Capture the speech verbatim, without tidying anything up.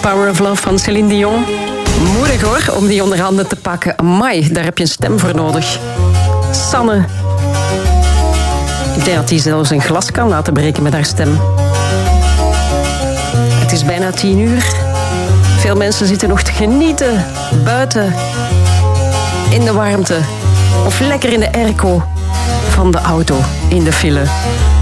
Power of Love van Céline Dion. Moedig hoor, om die onder handen te pakken. Amai, daar heb je een stem voor nodig. Sanne. Ik denk dat hij zelfs een glas kan laten breken met haar stem. Het is bijna tien uur. Veel mensen zitten nog te genieten. Buiten. In de warmte. Of lekker in de airco van de auto. In de file.